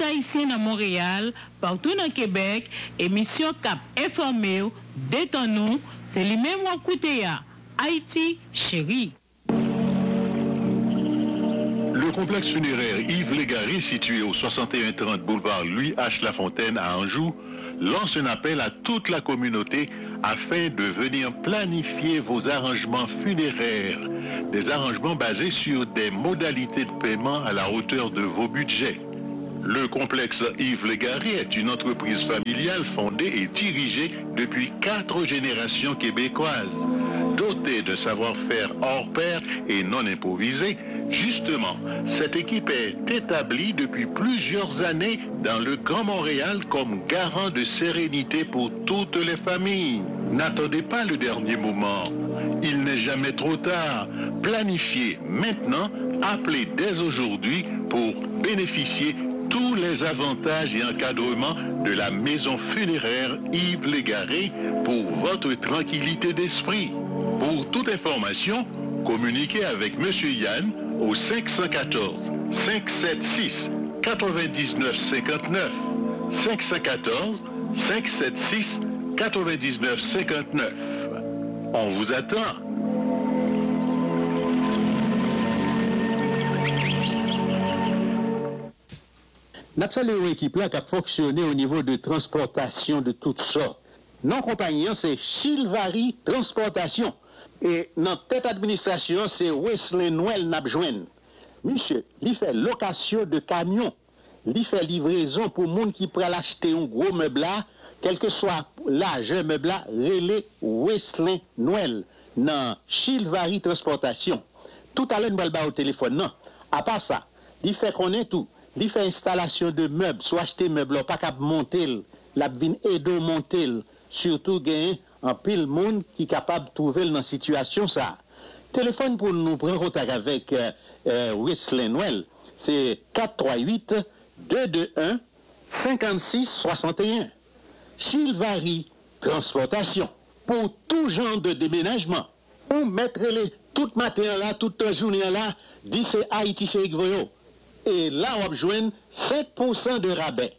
haïtiens à Montréal, partout dans le Québec, émission Cap informé, détends-nous, c'est lui-même ou écoutez Haïti chérie. Le complexe funéraire Yves Légaré, situé au 6130 boulevard Louis H. Lafontaine à Anjou, lance un appel à toute la communauté afin de venir planifier vos arrangements funéraires. Des arrangements basés sur des modalités de paiement à la hauteur de vos budgets. Le complexe Yves Légaré est une entreprise familiale fondée et dirigée depuis 4 générations québécoises. Dotée de savoir-faire hors pair et non improvisé, justement, cette équipe est établie depuis plusieurs années dans le Grand Montréal comme garant de sérénité pour toutes les familles. N'attendez pas le dernier moment. Il n'est jamais trop tard. Planifiez maintenant, appelez dès aujourd'hui pour bénéficier tous les avantages et encadrements de la maison funéraire Yves Légaré pour votre tranquillité d'esprit. Pour toute information, communiquez avec M. Yann au 514 576 9959 514 576 9959. On vous attend. N'absolument équipe là qui a fonctionné au niveau de transportation de toutes sortes. Non compagnie, c'est Chilvari Transportation. Et notre tête administration, c'est Wesley Noël Nabjouen. Monsieur, il fait location de camions. Il fait livraison pour monde qui pourrait l'acheter un gros meuble là, quel que soit l'âge meuble là, relais Wesley Noël dans Chilvari Transportation. Tout à l'heure, nous allons au téléphone. Non, à part ça, il fait connaître tout. Il fait installation de meubles, soit acheter meubles, pas qu'à monter, la vin aider monter, surtout gagner en pile monde qui est capable de trouver dans situation ça. Téléphone pour nous prendre contact avec Wesley Noël, c'est 438 221 56 61. Chilvari Transportation pour tout genre de déménagement. Ou mettre les tout matin là, toute journée là, dit c'est Haïti chez Igvoyo. Et là, on va joindre 5% de rabais.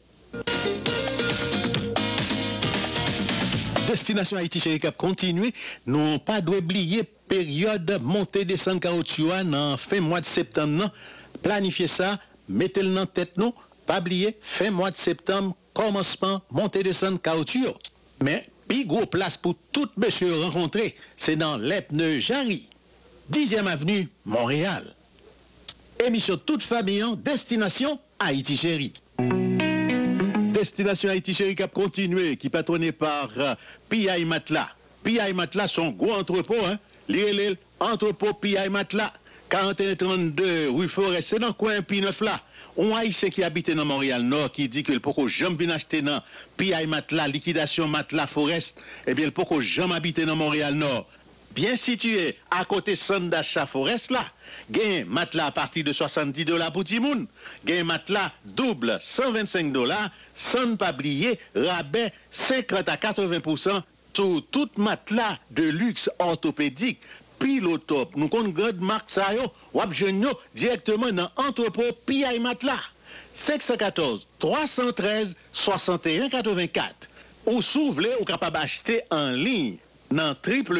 Destination Haïti chez Cap continue. Nous pas d'oublier période montée descente caoutchouc dans fin mois de septembre. Planifiez ça, mettez-le dans tête nous. Pas oublier fin mois de septembre, commencement montée descente caoutchouc. Mais plus gros place pour tout monsieur rencontré, c'est dans l'Epne Jarry, 10e avenue Montréal. Émission toute famille en destination Haïti chérie. Destination Haïti chérie qui a continué, qui patronné par P.I. Matla. P.I. Matla, son gros entrepôt, l'île entrepôt P.I. Matla, 4132 rue Forest, c'est dans le coin P9 là. On haïtien qui habite dans Montréal Nord qui dit que le poko jamais vient acheter dans P.I. Matla, liquidation Matla Forest, eh bien le poko jamais habite dans Montréal Nord. Bien situé à côté centre d'achat Forest là, gain matelas à partir de $70 pour Timoun, gain matelas double $125, sans pas oublier rabais 50 à 80% sur tout matelas de luxe orthopédique, pilotop. Nous connaissons grande marque ça yo, wap jeune yo directement dans entrepôt P.I. Matla. 514 313 61 84. Ou s'ouvre ou capable acheter en ligne dans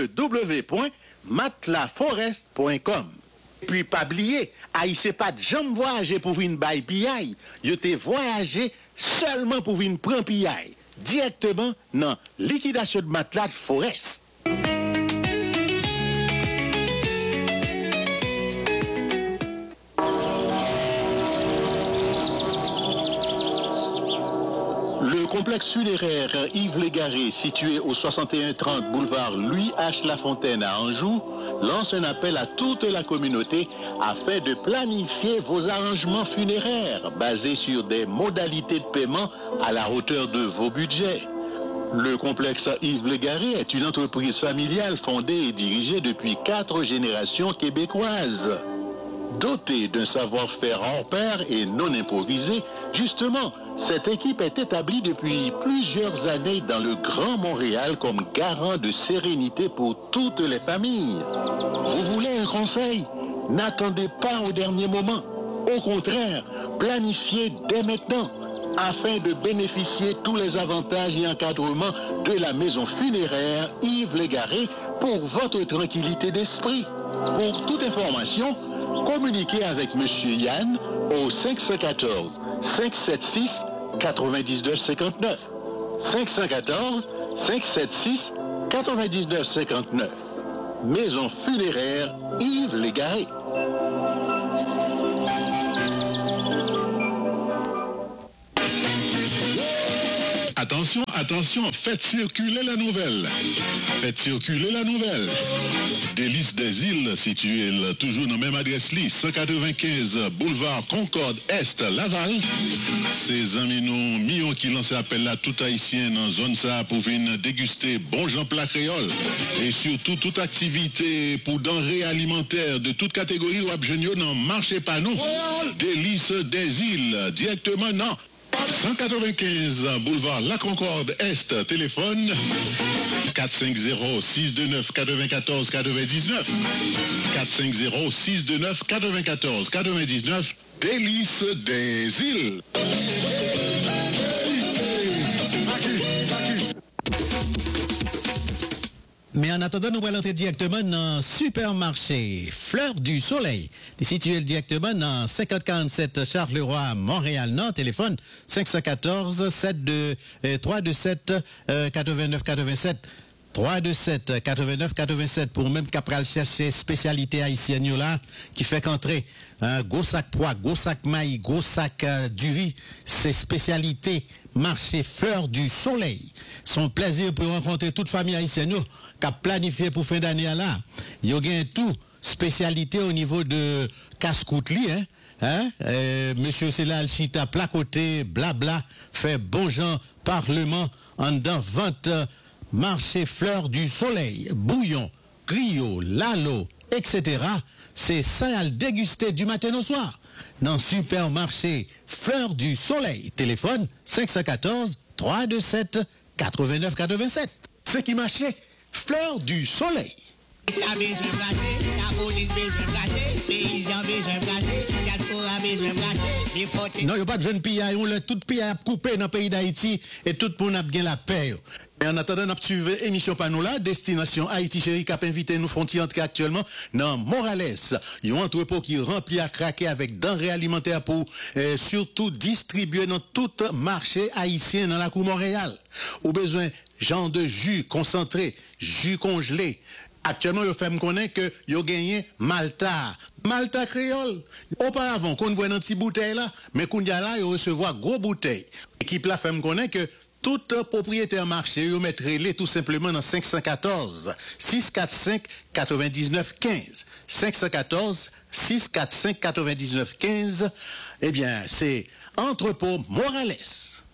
www.matlaforest.com. Puis pas oublier, Haïtien pas de jamais voyager pour venir by PI, yo te voyager seulement pour venir prendre PI directement dans liquidation de matelas Forest. Le complexe funéraire Yves Légaré, situé au 6130 boulevard Louis H. Lafontaine à Anjou, lance un appel à toute la communauté afin de planifier vos arrangements funéraires basés sur des modalités de paiement à la hauteur de vos budgets. Le complexe Yves Légaré est une entreprise familiale fondée et dirigée depuis 4 générations québécoises. Dotée d'un savoir-faire hors pair et non improvisé, justement, cette équipe est établie depuis plusieurs années dans le Grand Montréal comme garant de sérénité pour toutes les familles. Vous voulez un conseil? N'attendez pas au dernier moment. Au contraire, planifiez dès maintenant. afin de bénéficier tous les avantages et encadrements de la maison funéraire Yves Légaré pour votre tranquillité d'esprit. Pour toute information, communiquez avec M. Yann au 514 576 9959. 514 576 9959. Maison funéraire Yves Légaré. Attention, attention, faites circuler la nouvelle. Faites circuler la nouvelle. Délices des îles, situé toujours dans la même adresse, 195 boulevard Concorde Est, Laval. Ces amis nous, millions qui lancent appel à tout haïtien dans zone ça pour venir déguster bon Jean plat créole. Et surtout, toute activité pour denrées alimentaires de toute catégorie ou abjenio dans marché panou. Délices des îles, directement non. 195 boulevard La Concorde Est, téléphone 450-629-94-99. 450-629-94-99. Délices des îles. Mais en attendant, nous allons entrer directement dans le supermarché Fleur du Soleil, situé directement dans 5047 Charleroi, Montréal, non, téléphone 514 327 89 87. 327 89 87 pour même qu'après chercher spécialité haïtienne là qui fait qu'entrer un gros sac pois, gros sac maïs, gros sac du riz, c'est spécialité marché Fleur du Soleil. Son plaisir pour rencontrer toute famille haïtienne qui a planifié pour fin d'année là. Il y a tout spécialité au niveau de casse-croûte monsieur Célal Chita placoté, blabla, fait bon gens, parlement, en dedans vente marché Fleur du Soleil, bouillon, griot, lalo, etc. C'est ça à le déguster du matin au soir. Dans le supermarché Fleur du Soleil, téléphone 514 327 89 87. Ce qui marchait, Fleur du Soleil. Non, il n'y a pas de jeunes pillailles, on l'a tout pillaille coupé dans le pays d'Haïti et tout le monde a bien la paix. Et en attendant, nous suivons l'émission Panola, Destination Haïti Chéri, qui a invité nous frontières entrer actuellement dans Morales. Il y a un entrepôt qui est rempli à craquer avec denrées alimentaires pour surtout distribuer dans tout marché haïtien dans la cour Montréal. Au besoin, genre de jus concentré, jus congelé. Actuellement, je fais me connaître que yo gagné Malta créole. Auparavant, qu'on boit dans petite bouteille là, mais qu'on y a là, yo recevoir gros bouteille. Équipe là fait me connaître que tout propriétaire marché, yo mettrait les tout simplement dans 514 645 99 15. 514 645 99 15. Eh bien, c'est entrepôt Morales.